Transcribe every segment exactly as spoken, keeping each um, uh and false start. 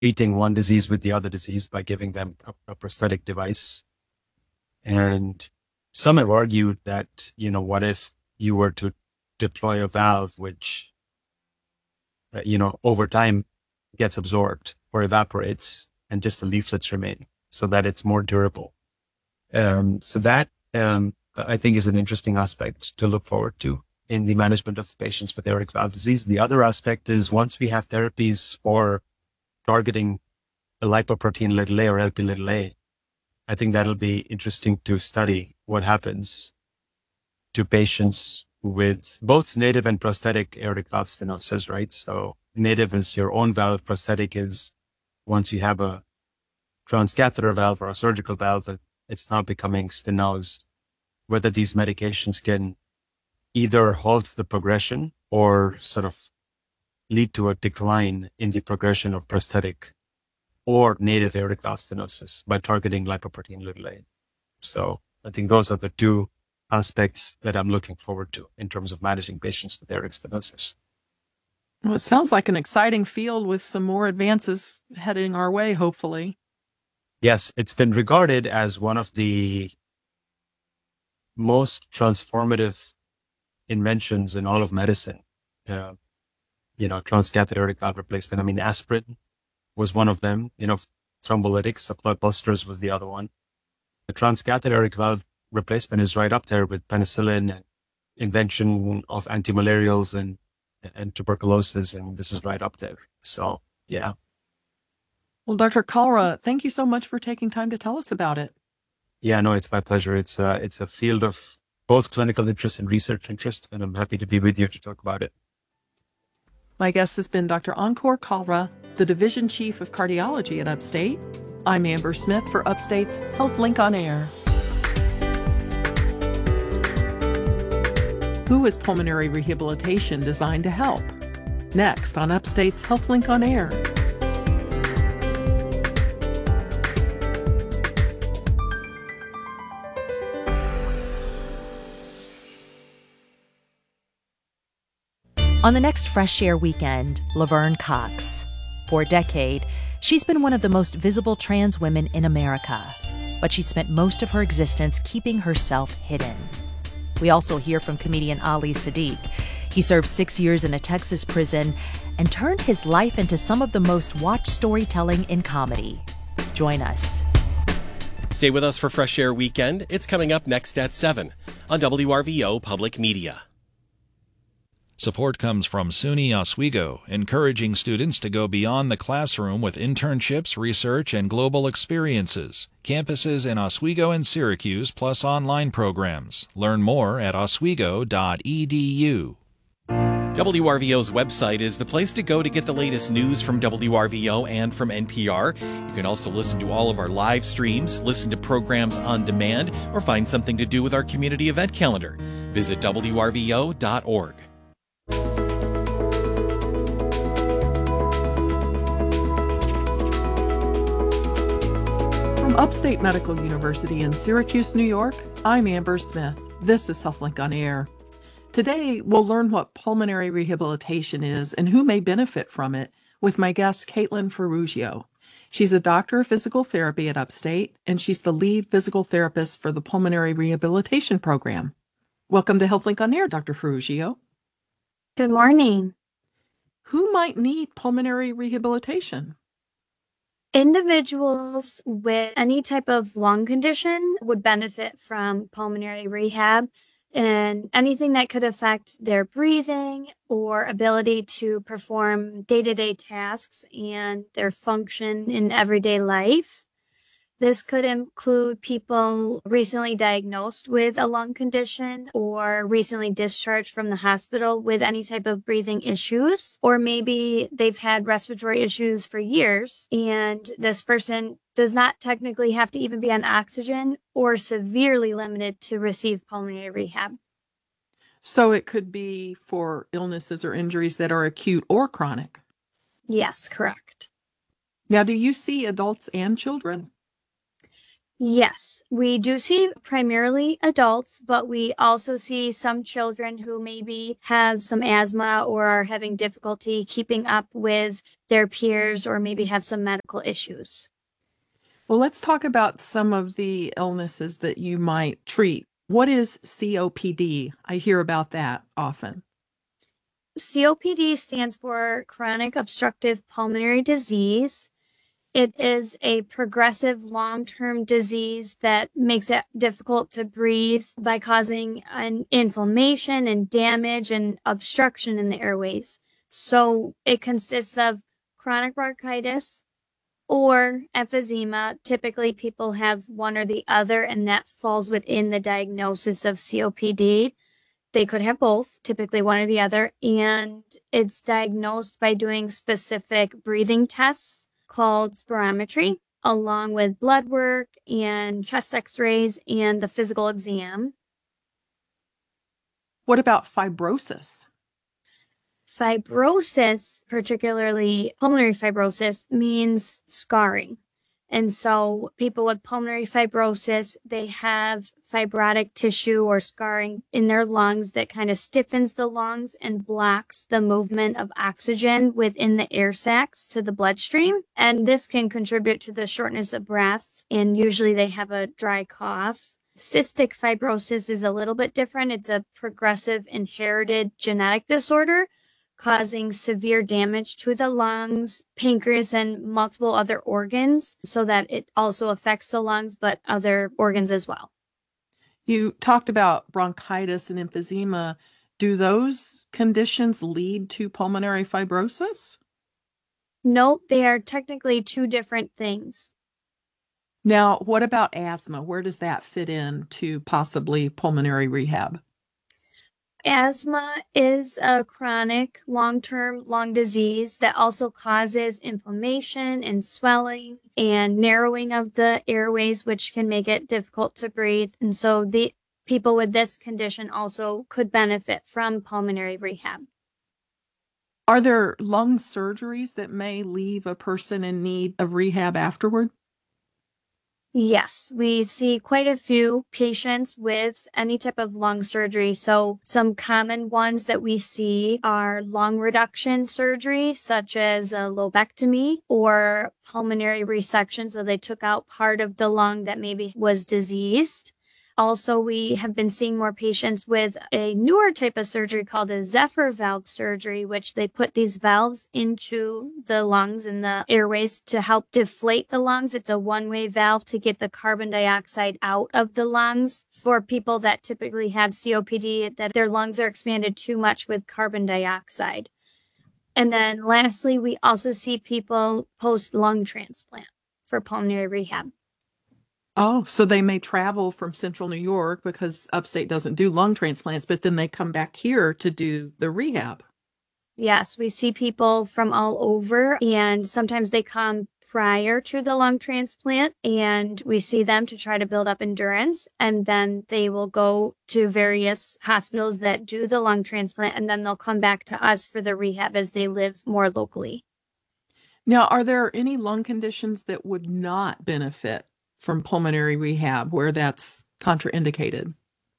treating one disease with the other disease by giving them a, a prosthetic device. And some have argued that, you know, what if you were to deploy a valve which, uh, you know, over time gets absorbed or evaporates and just the leaflets remain so that it's more durable. Um, so that, um, I think is an interesting aspect to look forward to in the management of patients with aortic valve disease. The other aspect is once we have therapies for targeting a lipoprotein little a or L P little a, I think that'll be interesting to study what happens to patients with both native and prosthetic aortic valve stenosis, right? So native is your own valve, prosthetic is once you have a transcatheter valve or a surgical valve, that it's now becoming stenosed, whether these medications can either halt the progression or sort of lead to a decline in the progression of prosthetic or native aortic valve stenosis by targeting lipoprotein little a. So I think those are the two aspects that I'm looking forward to in terms of managing patients with aortic stenosis. Well, it sounds like an exciting field with some more advances heading our way, hopefully. Yes, it's been regarded as one of the most transformative inventions in all of medicine. Uh, you know, transcatheter aortic valve replacement. I mean, aspirin was one of them. You know, thrombolytics, the blood busters was the other one. The transcatheter aortic valve replacement is right up there with penicillin and invention of antimalarials and and tuberculosis, and this is right up there. So, yeah. Well, Doctor Kalra, thank you so much for taking time to tell us about it. Yeah, no, it's my pleasure. It's a, it's a field of both clinical interest and research interest, and I'm happy to be with you to talk about it. My guest has been Doctor Ankur Kalra, the Division Chief of Cardiology at Upstate. I'm Amber Smith for Upstate's HealthLink on Air. Who is pulmonary rehabilitation designed to help? Next on Upstate's HealthLink on Air. On the next Fresh Air weekend, Laverne Cox. For a decade, she's been one of the most visible trans women in America, but she spent most of her existence keeping herself hidden. We also hear from comedian Ali Sadiq. He served six years in a Texas prison and turned his life into some of the most watched storytelling in comedy. Join us. Stay with us for Fresh Air Weekend. It's coming up next at seven on W R V O Public Media. Support comes from SUNY Oswego, encouraging students to go beyond the classroom with internships, research, and global experiences. Campuses in Oswego and Syracuse, plus online programs. Learn more at oswego dot e d u. W R V O's website is the place to go to get the latest news from W R V O and from N P R. You can also listen to all of our live streams, listen to programs on demand, or find something to do with our community event calendar. Visit w r v o dot org. From Upstate Medical University in Syracuse, New York, I'm Amber Smith. This is HealthLink on Air. Today, we'll learn what pulmonary rehabilitation is and who may benefit from it with my guest, Caitlin Ferrugio. She's a doctor of physical therapy at Upstate, and she's the lead physical therapist for the Pulmonary Rehabilitation Program. Welcome to HealthLink on Air, Doctor Ferrugio. Good morning. Who might need pulmonary rehabilitation? Individuals with any type of lung condition would benefit from pulmonary rehab, and anything that could affect their breathing or ability to perform day-to-day tasks and their function in everyday life. This could include people recently diagnosed with a lung condition or recently discharged from the hospital with any type of breathing issues, or maybe they've had respiratory issues for years and this person does not technically have to even be on oxygen or severely limited to receive pulmonary rehab. So it could be for illnesses or injuries that are acute or chronic? Yes, correct. Now, do you see adults and children? Yes, we do see primarily adults, but we also see some children who maybe have some asthma or are having difficulty keeping up with their peers or maybe have some medical issues. Well, let's talk about some of the illnesses that you might treat. What is C O P D? I hear about that often. C O P D stands for chronic obstructive pulmonary disease. It is a progressive long-term disease that makes it difficult to breathe by causing an inflammation and damage and obstruction in the airways. So it consists of chronic bronchitis or emphysema. Typically, people have one or the other, and that falls within the diagnosis of C O P D. They could have both, typically one or the other, and it's diagnosed by doing specific breathing tests called spirometry, along with blood work and chest x-rays and the physical exam. What about fibrosis? Fibrosis, particularly pulmonary fibrosis, means scarring. And so people with pulmonary fibrosis, they have fibrotic tissue or scarring in their lungs that kind of stiffens the lungs and blocks the movement of oxygen within the air sacs to the bloodstream. And this can contribute to the shortness of breath. And usually they have a dry cough. Cystic fibrosis is a little bit different. It's a progressive inherited genetic disorder causing severe damage to the lungs, pancreas, and multiple other organs, so that it also affects the lungs, but other organs as well. You talked about bronchitis and emphysema. Do those conditions lead to pulmonary fibrosis? No, they are technically two different things. Now, what about asthma? Where does that fit in to possibly pulmonary rehab? Asthma is a chronic, long-term lung disease that also causes inflammation and swelling and narrowing of the airways, which can make it difficult to breathe. And so the people with this condition also could benefit from pulmonary rehab. Are there lung surgeries that may leave a person in need of rehab afterward? Yes, we see quite a few patients with any type of lung surgery. So some common ones that we see are lung reduction surgery, such as a lobectomy or pulmonary resection. So they took out part of the lung that maybe was diseased. Also, we have been seeing more patients with a newer type of surgery called a Zephyr valve surgery, which they put these valves into the lungs and the airways to help deflate the lungs. It's a one-way valve to get the carbon dioxide out of the lungs for people that typically have C O P D, that their lungs are expanded too much with carbon dioxide. And then lastly, we also see people post lung transplant for pulmonary rehab. Oh, so they may travel from central New York because upstate doesn't do lung transplants, but then they come back here to do the rehab. Yes, we see people from all over, and sometimes they come prior to the lung transplant, and we see them to try to build up endurance, and then they will go to various hospitals that do the lung transplant, and then they'll come back to us for the rehab as they live more locally. Now, are there any lung conditions that would not benefit from pulmonary rehab where that's contraindicated?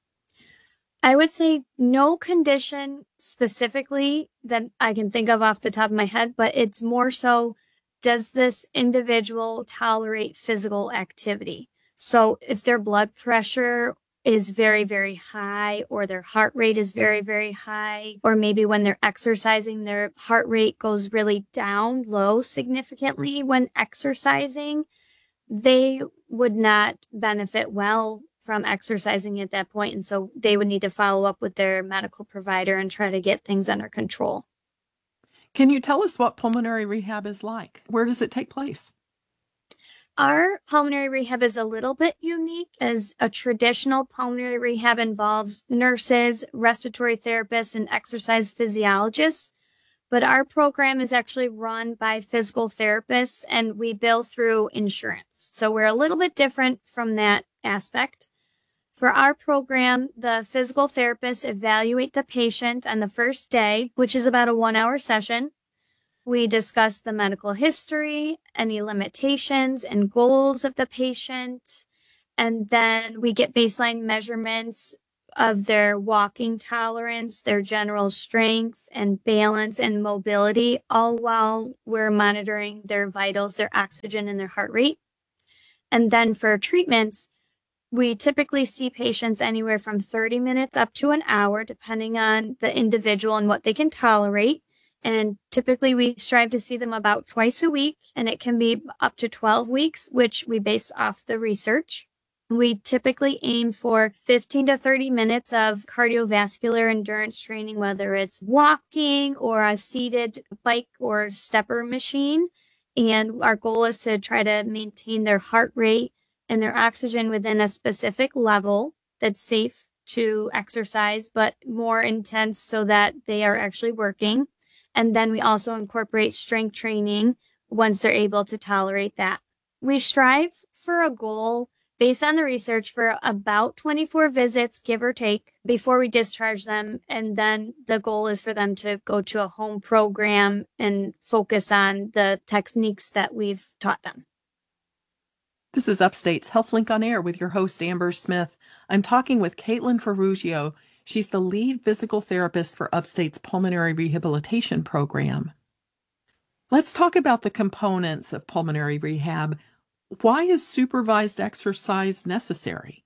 I would say no condition specifically that I can think of off the top of my head, but it's more so, does this individual tolerate physical activity? So if their blood pressure is very, very high, or their heart rate is very, very high, or maybe when they're exercising, their heart rate goes really down low significantly when exercising, they would not benefit well from exercising at that point. And so they would need to follow up with their medical provider and try to get things under control. Can you tell us what pulmonary rehab is like? Where does it take place? Our pulmonary rehab is a little bit unique, as a traditional pulmonary rehab involves nurses, respiratory therapists, and exercise physiologists. But our program is actually run by physical therapists, and we bill through insurance. So we're a little bit different from that aspect. For our program, the physical therapists evaluate the patient on the first day, which is about a one-hour session. We discuss the medical history, any limitations and goals of the patient, And then we get baseline measurements of their walking tolerance, their general strength and balance and mobility, all while we're monitoring their vitals, their oxygen, and their heart rate. And then for treatments, we typically see patients anywhere from thirty minutes up to an hour, depending on the individual and what they can tolerate. And typically we strive to see them about twice a week, and it can be up to twelve weeks, which we base off the research. We typically aim for fifteen to thirty minutes of cardiovascular endurance training, whether it's walking or a seated bike or stepper machine. And our goal is to try to maintain their heart rate and their oxygen within a specific level that's safe to exercise, but more intense so that they are actually working. And then we also incorporate strength training once they're able to tolerate that. We strive for a goal based on the research for about twenty-four visits, give or take, before we discharge them. And then the goal is for them to go to a home program and focus on the techniques that we've taught them. This is Upstate's HealthLink on Air with your host, Amber Smith. I'm talking with Caitlin Ferrugio. She's the lead physical therapist for Upstate's Pulmonary Rehabilitation Program. Let's talk about the components of pulmonary rehab. Why is supervised exercise necessary?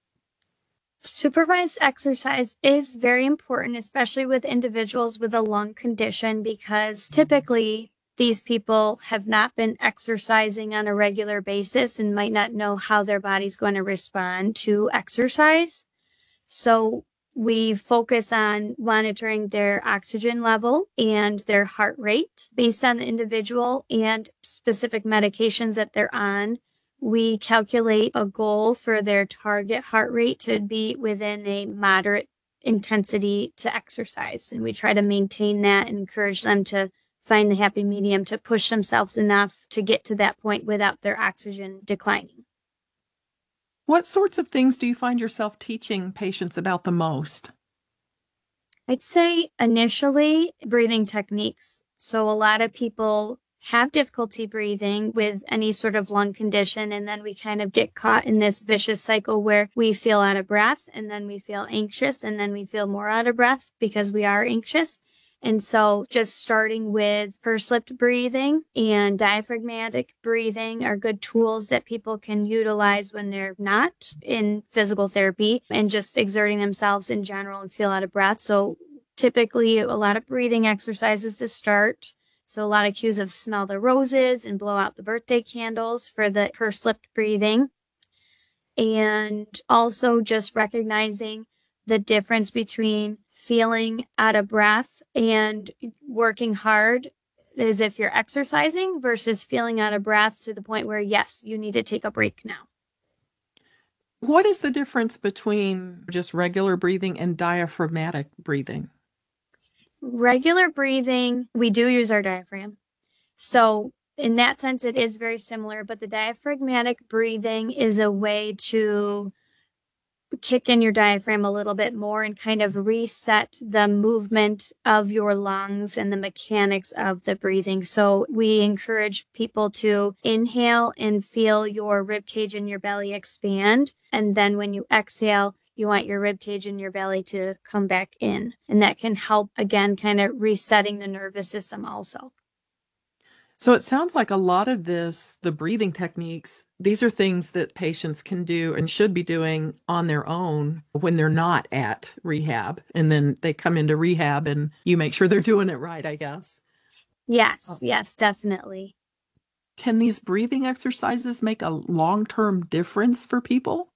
Supervised exercise is very important, especially with individuals with a lung condition, because typically these people have not been exercising on a regular basis and might not know how their body's going to respond to exercise. So we focus on monitoring their oxygen level and their heart rate based on the individual and specific medications that they're on. We calculate a goal for their target heart rate to be within a moderate intensity to exercise. And we try to maintain that and encourage them to find the happy medium to push themselves enough to get to that point without their oxygen declining. What sorts of things do you find yourself teaching patients about the most? I'd say initially breathing techniques. So a lot of people have difficulty breathing with any sort of lung condition, and then we kind of get caught in this vicious cycle where we feel out of breath, and then we feel anxious, and then we feel more out of breath because we are anxious. And so just starting with pursed-lipped breathing and diaphragmatic breathing are good tools that people can utilize when they're not in physical therapy and just exerting themselves in general and feel out of breath. So typically a lot of breathing exercises to start. So a lot of cues of smell the roses and blow out the birthday candles for the pursed-lipped breathing. And also just recognizing the difference between feeling out of breath and working hard as if you're exercising versus feeling out of breath to the point where, yes, you need to take a break now. What is the difference between just regular breathing and diaphragmatic breathing? Regular breathing, we do use our diaphragm. So in that sense, it is very similar, but the diaphragmatic breathing is a way to kick in your diaphragm a little bit more and kind of reset the movement of your lungs and the mechanics of the breathing. So we encourage people to inhale and feel your rib cage and your belly expand. And then when you exhale, you want your rib cage and your belly to come back in. And that can help, again, kind of resetting the nervous system also. So it sounds like a lot of this, the breathing techniques, these are things that patients can do and should be doing on their own when they're not at rehab. And then they come into rehab and you make sure they're doing it right, I guess. Yes, Oh. yes, definitely. Can these breathing exercises make a long-term difference for people?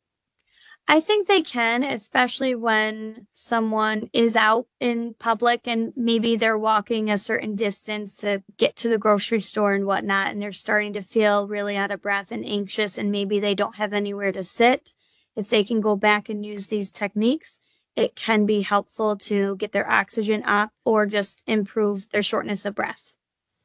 I think they can, especially when someone is out in public and maybe they're walking a certain distance to get to the grocery store and whatnot, and they're starting to feel really out of breath and anxious, and maybe they don't have anywhere to sit. If they can go back and use these techniques, it can be helpful to get their oxygen up or just improve their shortness of breath.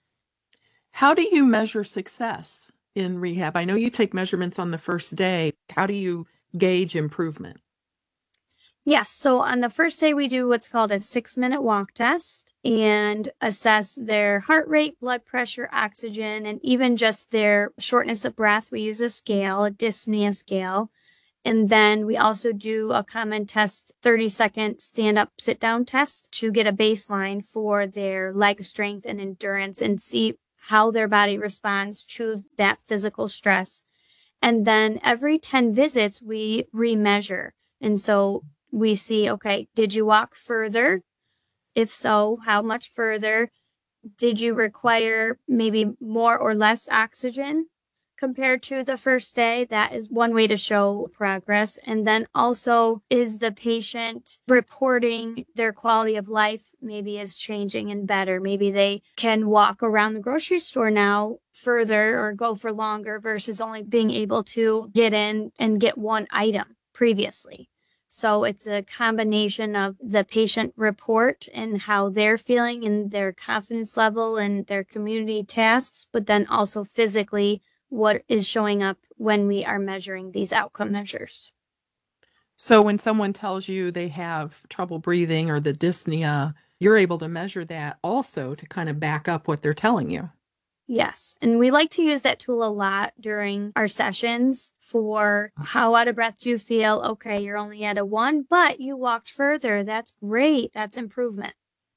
How do you measure success in rehab? I know you take measurements on the first day. How do you gauge improvement? Yes. So on the first day, we do what's called a six minute walk test and assess their heart rate, blood pressure, oxygen, and even just their shortness of breath. We use a scale, a dyspnea scale. And then we also do a common test, thirty second stand up, sit down test to get a baseline for their leg strength and endurance and see how their body responds to that physical stress. And then every ten visits, we remeasure. And so we see, okay, did you walk further? If so, how much further? Did you require maybe more or less oxygen compared to the first day? That is one way to show progress. And then also, is the patient reporting their quality of life maybe is changing and better? Maybe they can walk around the grocery store now further or go for longer versus only being able to get in and get one item previously. So it's a combination of the patient report and how they're feeling and their confidence level and their community tasks, but then also physically what is showing up when we are measuring these outcome measures. So when someone tells you they have trouble breathing or the dyspnea, you're able to measure that also to kind of back up what they're telling you. Yes. And we like to use that tool a lot during our sessions for how out of breath do you feel? Okay, you're only at a one, but you walked further. That's great. That's improvement.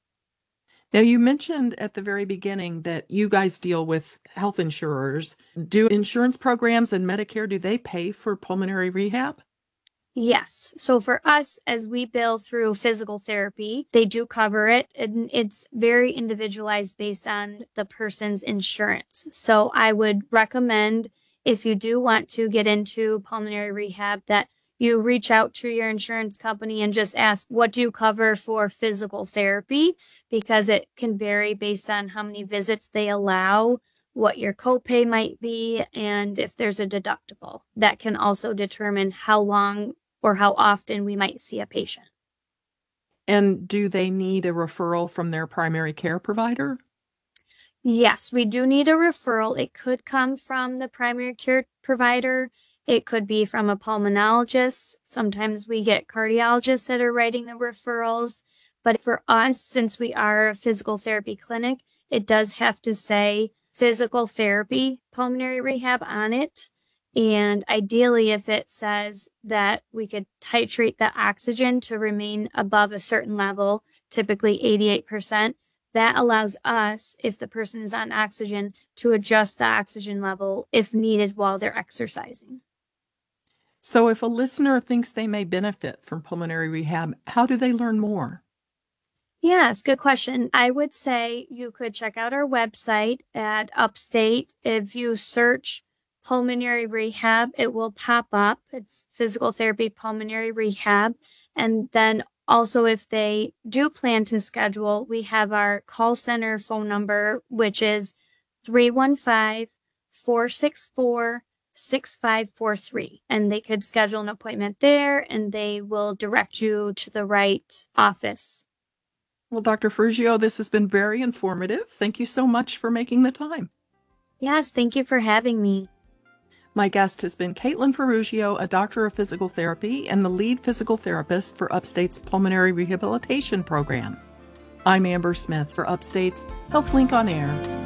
Now, you mentioned at the very beginning that you guys deal with health insurers. Do insurance programs and Medicare, do they pay for pulmonary rehab? Yes. So for us, as we bill through physical therapy, they do cover it, and it's very individualized based on the person's insurance. So I would recommend, if you do want to get into pulmonary rehab, that you reach out to your insurance company and just ask, what do you cover for physical therapy? Because it can vary based on how many visits they allow, what your copay might be, and if there's a deductible. That can also determine how long or how often we might see a patient. And do they need a referral from their primary care provider? Yes, we do need a referral. It could come from the primary care provider. It could be from a pulmonologist. Sometimes we get cardiologists that are writing the referrals. But for us, since we are a physical therapy clinic, it does have to say physical therapy, pulmonary rehab on it. And ideally, if it says that we could titrate the oxygen to remain above a certain level, typically eighty-eight percent, that allows us, if the person is on oxygen, to adjust the oxygen level if needed while they're exercising. So if a listener thinks they may benefit from pulmonary rehab, how do they learn more? Yes, good question. I would say you could check out our website at Upstate. If you search pulmonary rehab, it will pop up. It's physical therapy pulmonary rehab. And then also, if they do plan to schedule, we have our call center phone number, which is three one five, four six four, six five four three. And they could schedule an appointment there and they will direct you to the right office. Well, Doctor Ferruggio, this has been very informative. Thank you so much for making the time. Yes, thank you for having me. My guest has been Caitlin Ferruggio, a doctor of physical therapy and the lead physical therapist for Upstate's Pulmonary Rehabilitation Program. I'm Amber Smith for Upstate's HealthLink on Air.